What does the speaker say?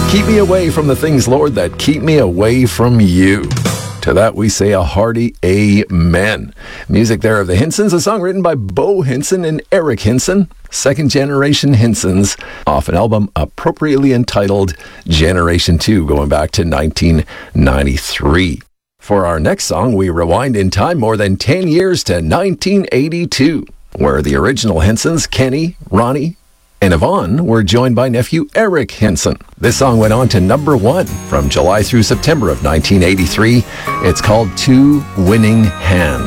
Keep me away from the things, Lord, that keep me away from you. To that we say a hearty amen. Music there of the Hinsons, a song written by Bo Hinson and Eric Hinson, second generation Hinsons, off an album appropriately entitled Generation 2, going back to 1993. For our next song, we rewind in time more than 10 years to 1982, where the original Hinsons, Kenny, Ronnie, and Yvonne were joined by nephew Eric Hinson. This song went on to number 1 from July through September of 1983. It's called Two Winning Hands.